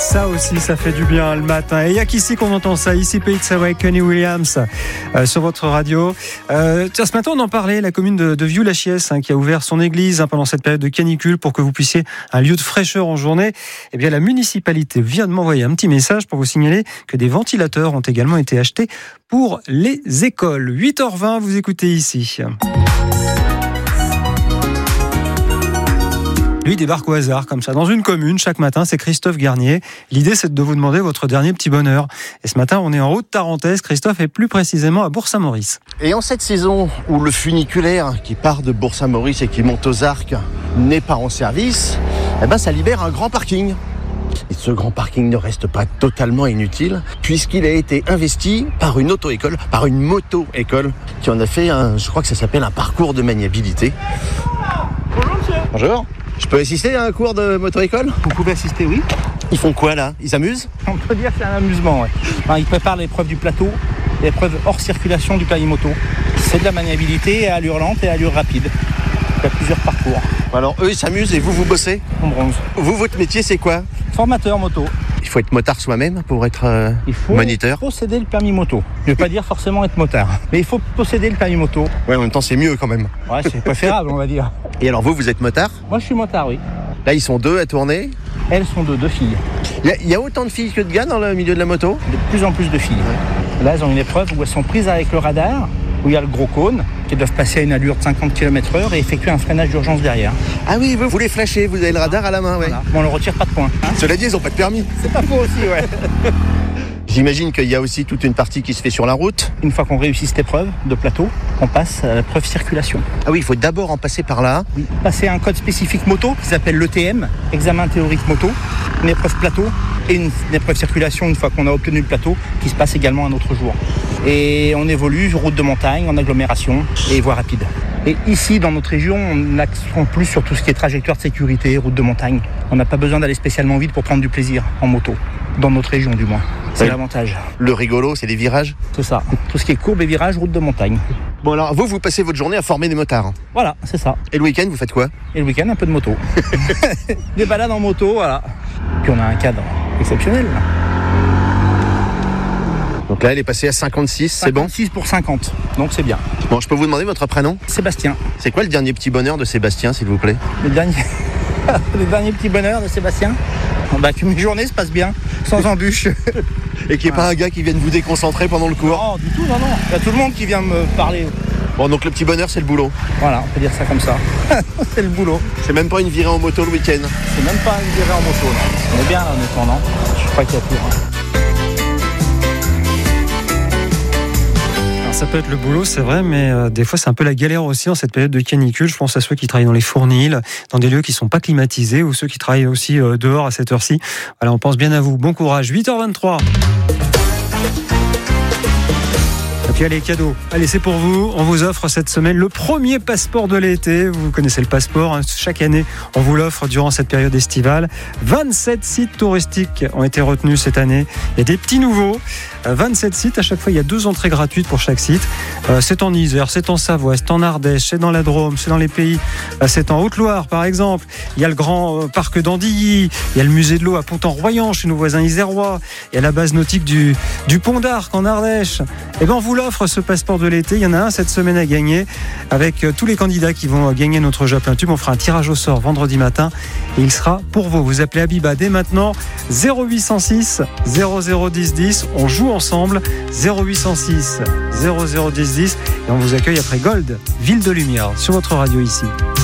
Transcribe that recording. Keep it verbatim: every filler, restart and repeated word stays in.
Ça aussi, ça fait du bien le matin. Et il n'y a qu'ici qu'on entend ça. Ici, Pays de Savoie, Kenny Williams euh, sur votre radio. Euh, tiens, ce matin, on en parlait, la commune de, de Vieux-la-Chiesse hein, qui a ouvert son église hein, pendant cette période de canicule pour que vous puissiez un lieu de fraîcheur en journée. Eh bien, la municipalité vient de m'envoyer un petit message pour vous signaler que des ventilateurs ont également été achetés pour les écoles. huit heures vingt, vous écoutez ici. Lui débarque au hasard, comme ça, dans une commune, chaque matin, c'est Christophe Garnier. L'idée, c'est de vous demander votre dernier petit bonheur. Et ce matin, on est en Haute-Tarentaise, Christophe, et plus précisément à Bourg-Saint-Maurice. Et en cette saison où le funiculaire qui part de Bourg-Saint-Maurice et qui monte aux Arcs n'est pas en service, eh ben, ça libère un grand parking. Et ce grand parking ne reste pas totalement inutile, puisqu'il a été investi par une auto-école, par une moto-école, qui en a fait un, je crois que ça s'appelle un parcours de maniabilité. Bonjour, monsieur. Bonjour. Je peux assister à un cours de moto-école ? Vous pouvez assister, oui. Ils font quoi là ? Ils s'amusent ? On peut dire que c'est un amusement, ouais. Enfin, ils préparent l'épreuve du plateau, l'épreuve hors circulation du permis moto. C'est de la maniabilité à allure lente et à allure rapide. Il y a plusieurs parcours. Alors eux ils s'amusent et vous vous bossez ? En bronze. Vous, votre métier c'est quoi ? Formateur moto. Il faut être motard soi-même pour être euh, il faut moniteur ? posséder le permis moto. Je ne veux pas dire forcément être motard, mais il faut posséder le permis moto. Ouais, en même temps c'est mieux quand même. Ouais, c'est préférable on va dire. Et alors vous, vous êtes motard ? Moi je suis motard, oui. Là ils sont deux à tourner ? Elles sont deux, deux filles. Il y, y a autant de filles que de gars dans le milieu de la moto ? De plus en plus de filles. Ouais. Là elles ont une épreuve où elles sont prises avec le radar, où il y a le gros cône, qui doivent passer à une allure de cinquante kilomètres heure et effectuer un freinage d'urgence derrière. Ah oui, vous, vous les flashez, vous avez le radar à la main, ouais. Voilà. Bon, on ne retire pas de points. Hein. Cela dit, ils n'ont pas de permis. C'est pas faux aussi, ouais. J'imagine qu'il y a aussi toute une partie qui se fait sur la route. Une fois qu'on réussit cette épreuve de plateau, on passe à l'épreuve circulation. Ah oui, il faut d'abord en passer par là. Oui. Passer un code spécifique moto qui s'appelle l'E T M, examen théorique moto, une épreuve plateau et une, une épreuve circulation une fois qu'on a obtenu le plateau qui se passe également un autre jour. Et on évolue route de montagne, en agglomération et voie rapide. Et ici, dans notre région, on accentue plus sur tout ce qui est trajectoire de sécurité, route de montagne. On n'a pas besoin d'aller spécialement vite pour prendre du plaisir en moto, dans notre région du moins. C'est oui. L'avantage. Le rigolo, c'est les virages ? C'est ça. Tout ce qui est courbe et virage, route de montagne. Bon alors, vous, vous passez votre journée à former des motards ? Voilà, c'est ça. Et le week-end, vous faites quoi ? Et le week-end, un peu de moto. Des balades en moto, voilà. Puis on a un cadre exceptionnel, là. Donc là, elle est passée à cinquante-six, c'est bon ? cinquante-six pour cinquante, donc c'est bien. Bon, je peux vous demander votre prénom ? Sébastien. C'est quoi le dernier petit bonheur de Sébastien, s'il vous plaît ? Le dernier, le dernier petit bonheur de Sébastien ? Bah, que mes journées se passent bien, sans embûches. Et qu'il n'y ait pas un gars qui vienne vous déconcentrer pendant le cours ? Non, du tout, non, non. Il y a tout le monde qui vient me parler. Bon, donc le petit bonheur, c'est le boulot. Voilà, on peut dire ça comme ça. C'est le boulot. C'est même pas une virée en moto le week-end ? C'est même pas une virée en moto, non. On est bien là, honnêtement, non ? Je crois qu'il y a pire. Hein. Ça peut être le boulot, c'est vrai, mais euh, des fois c'est un peu la galère aussi en cette période de canicule. Je pense à ceux qui travaillent dans les fournils, dans des lieux qui ne sont pas climatisés, ou ceux qui travaillent aussi euh, dehors à cette heure-ci. Voilà, on pense bien à vous. Bon courage. huit heures vingt-trois. Et puis allez, cadeau. Allez, c'est pour vous. On vous offre cette semaine le premier passeport de l'été. Vous connaissez le passeport. Hein. Chaque année, on vous l'offre durant cette période estivale. vingt-sept sites touristiques ont été retenus cette année. Il y a des petits nouveaux. vingt-sept sites. À chaque fois, il y a deux entrées gratuites pour chaque site. C'est en Isère, c'est en Savoie, c'est en Ardèche, c'est dans la Drôme, c'est dans les pays. C'est en Haute-Loire, par exemple. Il y a le grand parc d'Andilly. Il y a le musée de l'eau à Pont-en-Royan, chez nos voisins isérois. Il y a la base nautique du, du Pont d'Arc en Ardèche. Et ben, on vous l'offre, ce passeport de l'été. Il y en a un cette semaine à gagner avec tous les candidats qui vont gagner notre Job Plein Tube. On fera un tirage au sort vendredi matin et il sera pour vous. Vous appelez Abiba dès maintenant. zéro huit cent six zéro zéro dix dix. On joue ensemble. zéro huit cent six zéro zéro dix dix. Et on vous accueille après Gold, Ville de Lumière, sur votre radio ici.